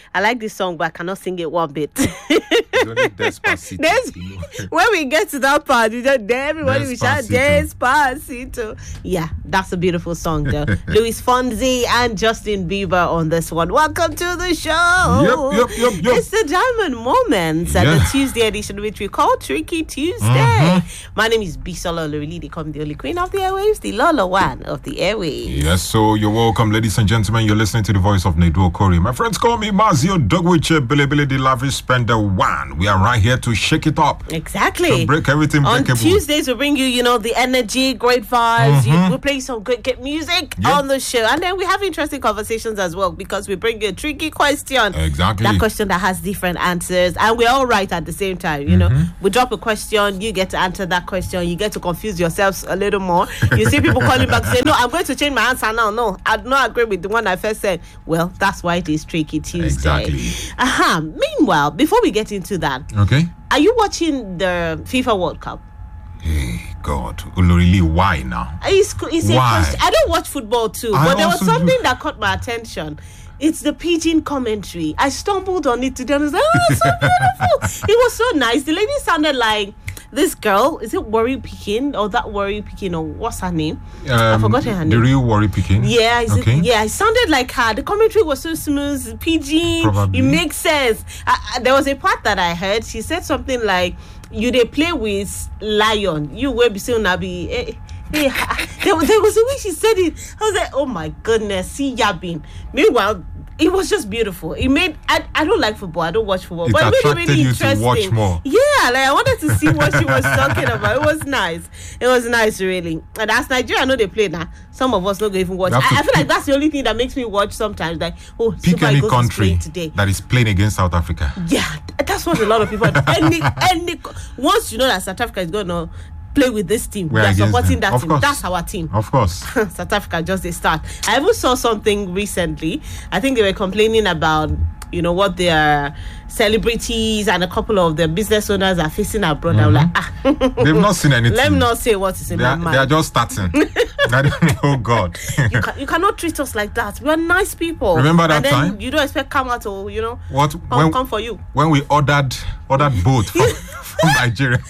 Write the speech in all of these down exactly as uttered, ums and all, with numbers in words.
I like this song, but I cannot sing it one bit. It's only Despacito, you know. When we get to that part, you know, everybody will shout Despacito. Despacito. Yeah, that's a beautiful song, though. Luis Fonsi and Justin Bieber on this one. Welcome to the show. Yep, yep, yep, yep. It's the Diamond Moments and Yeah. the Tuesday edition, which we call Tricky Tuesday. Mm-hmm. My name is Bisola Olorili. They call me the only queen of the airwaves, the Lola one of the airwaves. Yes, so you're welcome, ladies and gentlemen. You're listening to the voice of Nedu Okori. My friends call me Mazio Dogwiche Bilibili, the lavish spender one. We are right here to shake it up. Exactly. To break everything On breakable. Tuesdays, we bring you, you know, the energy, great vibes. Mm-hmm. You, we play some great, great music Yep. on the show. And then we have interesting conversations as well because we bring you a tricky question. Exactly. That question that has different answers. And we're all right at the same time, you Mm-hmm. know. We drop a question, you get to answer that question. You get to confuse yourselves a little more. You see people calling back say, no, I'm going to change my answer now. No, I do not agree with the one I first said. Well, that's why it is Tricky Tuesday. Exactly. Uh-huh. Meanwhile, before we get into that, Okay. are you watching the FIFA World Cup? Hey, God. Ulorili, why now? It's, it's a Why? question. I don't watch football too, I but there was also do. something that caught my attention. It's the pigeon commentary. I stumbled on it today and I was like, oh, it's so beautiful. It was so nice. The lady sounded like this girl. Is it Worry Pekin or that Worry Pekin or what's her name? I Um, forgot her name. The real Worry Pekin. Yeah, is Okay. it, yeah, it sounded like her. The commentary was so smooth, P G. Probably. It makes sense. I, I, there was a part that I heard. She said something like, "You they play with lion. You will be soon be." Eh, eh, ha- there, was- there was a way she said it. I was like, "Oh my goodness, see yabbing." Meanwhile, it was just beautiful. It made. I, I don't like football. I don't watch football, It but it made it attracted really you to interesting. watch more. Yeah, like I wanted to see what she was talking about. It was nice. It was nice, really. And as Nigeria, I know they play now. Some of us don't even watch. You have to I, I feel like pick- that's the only thing that makes me watch sometimes. Like, oh, Pick Super any Eagles is country playing today. that is playing against South Africa. Yeah, th- that's what a lot of people. Any, any. co- Once you know that South Africa is going to play with this team, We're we are against supporting them. that Of team. course. That's our team. Of course. South Africa just they start. I even saw something recently. I think they were complaining about, you know, what their celebrities and a couple of their business owners are facing abroad. I'm like, ah, They've not seen anything. let me not say what is in They my are, mind. they are just starting. I don't- oh, God. you, can, you cannot treat us like that. We are nice people. Remember that and then time? You don't expect Kama to, you know, What? come, When, come for you. when we ordered ordered boat from, from Nigeria.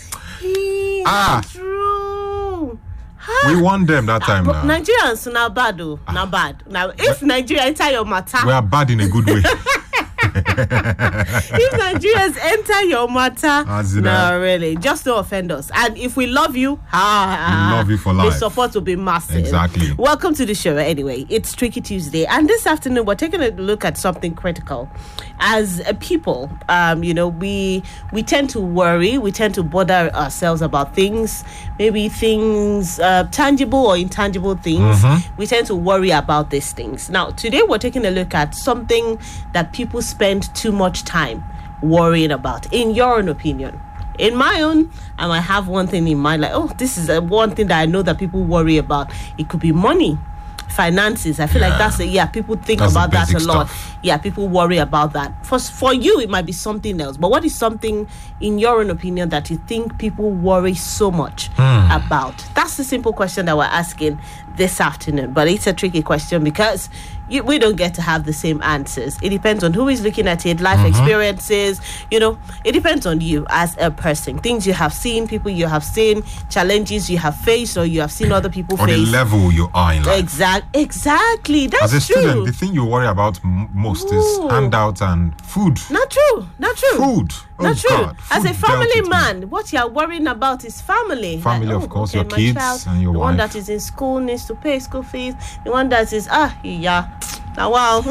Ah. True. We won them that time But now. Nigerians now bad, oh, now bad. Now, if Nigeria enter your matter, We are bad in a good way. if Nigerians enter your matter, As in, no, uh, really, just don't offend us. And if we love you, ah, We love you for the life. support will be massive. Exactly. Welcome to the show. Anyway, it's Tricky Tuesday, and this afternoon we're taking a look at something critical. As a people, um, you know, we we tend to worry, we tend to bother ourselves about things, maybe things uh, tangible or intangible things. Mm-hmm. We tend to worry about these things. Now, today we're taking a look at something that people spend too much time worrying about. In your own opinion, in my own, I might have one thing in mind, like, oh, this is a one thing that I know that people worry about. It could be money, finances. I feel like Yeah. that's a, yeah, people think That's the about that a basic lot. stuff. Yeah, people worry about that. For for you, it might be something else. But what is something, in your own opinion, that you think people worry so much Hmm. about? That's the simple question that we're asking this afternoon. But it's a tricky question because you, we don't get to have the same answers. It depends on who is looking at it, life Mm-hmm. experiences. You know, it depends on you as a person. Things you have seen, people you have seen, challenges you have faced, or you have seen other people Or the face. level you are in life. Exact, exactly. That's As a true. student, the thing you worry about m- most Ooh. is handouts and food. Not true. Not true. Food. Oh, Not true. God. As a Food dealt family with me. man, what you are worrying about is family. Family, of course, your my kids child, and your the one wife. that is in school needs to pay school fees. The one that is ah yeah. Now wow.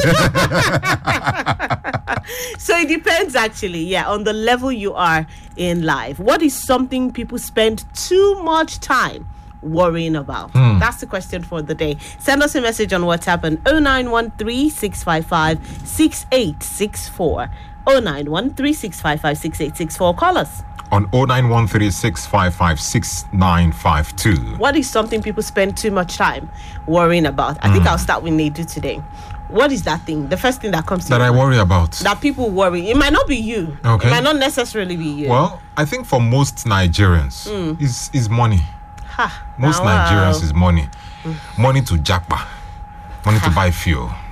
So it depends actually, yeah, on the level you are in life. What is something people spend too much time worrying about? Hmm. That's the question for the day. Send us a message on WhatsApp on oh nine one three, six five five, six eight six four. oh nine one three, six five five, six eight six four. Call us. On oh nine one three, six five five, six nine five two. What is something people spend too much time worrying about? I think I'll start with Nedu today. What is that thing? The first thing that comes to That your I mind? worry about. That people worry. It might not be you. Okay. It might not necessarily be you. Well, I think for most Nigerians, is is money. Ha. Most Now, wow. Nigerians is money. Money to jackpot. Money to buy fuel.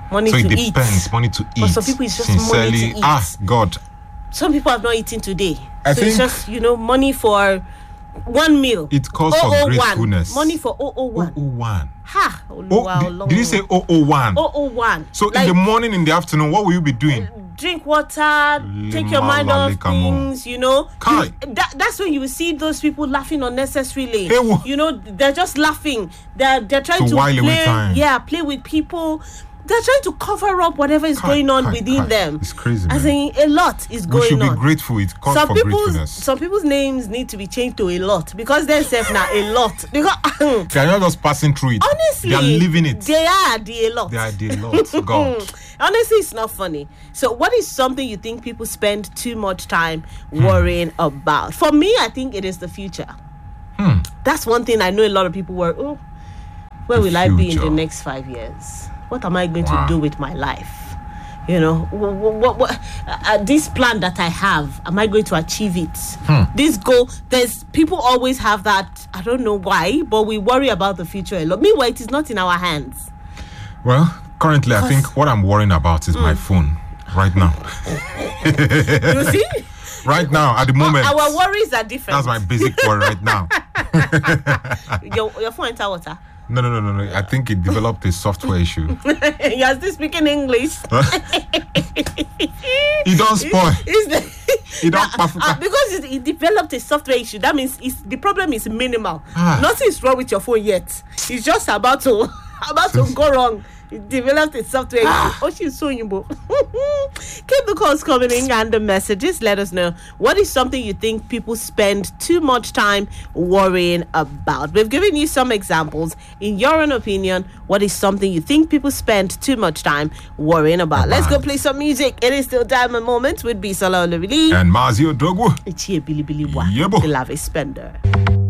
money so to it eat. depends. Money to eat. For some people, it's just Sincerely, money to eat. ah, God. Some people have not eaten today. I so think it's just, you know, money for one meal. It calls for oh oh one. gratefulness. Money for oh oh one. oh oh one. Ha! Oh, Wow, did, long did you say oh oh one? oh oh one. So Like, in the morning, in the afternoon, what will you be doing? drink water, take your mind Limala off lekamo. things, you know. Kai. That, that's when you will see those people laughing unnecessarily. Hey, wo- you know, they're just laughing. They're they're trying To to, while away play, time. yeah, play with people. They're trying to cover up whatever is Kai, going on kai, within kai. them. It's crazy, I man. think a lot is We going should be on. grateful. It calls Some for people's gratefulness. some people's names need to be changed to a lot because they're safe now a lot. Because They are not just passing through it. honestly, they are living it. They are the a lot. They are the lot. God. Honestly, it's not funny. So, what is something you think people spend too much time worrying about? For me, I think it is the future. Hmm. That's one thing I know a lot of people worry. Oh, where The will I be in the future. next five years? What am I going Wow. to do with my life? You know, what, what, what uh, this plan that I have, am I going to achieve it? Hmm. This goal, there's people always have that. I don't know why, but we worry about the future a lot. Meanwhile, it is not in our hands. Well, currently, I think what I'm worrying about is Mm. my phone right now. You see? Right now, at the moment. Our worries are different. That's my basic worry right now. your, your phone enter water. No, no, no, no, no. I think it developed a software issue. You're still speaking English. It don't spoil. It's the, It don't uh, pafuka. because it, it developed a software issue. That means it's, the problem is minimal. Ah. Nothing is wrong with your phone yet. It's just about to about to go wrong. It developed a software issue. Oh, she's so Yimbo. Keep the calls coming in and the messages. Let us know what is something you think people spend too much time worrying about. We've given you some examples. In your own opinion, what is something you think people spend too much time worrying about? Let's go play some music. It is still Diamond Moments with Bisola Olorili. And Mazio Dogu. It's here, Billy Billy Wa, Yebo. the lavish spender.